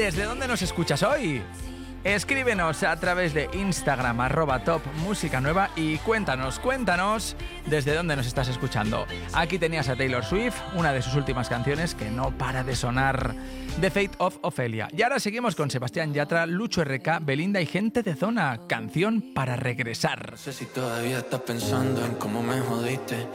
¿Desde dónde nos escuchas hoy? Escríbenos a través de Instagram @topmusicanueva y cuéntanos desde dónde nos estás escuchando. Aquí tenías a Taylor Swift, una de sus últimas canciones que no para de sonar, The Fate of Ophelia. Y ahora seguimos con Sebastián Yatra, Lucho RK, Belinda y Gente de Zona, canción para regresar. No sé si todavía estás pensando en cómo me jodiste.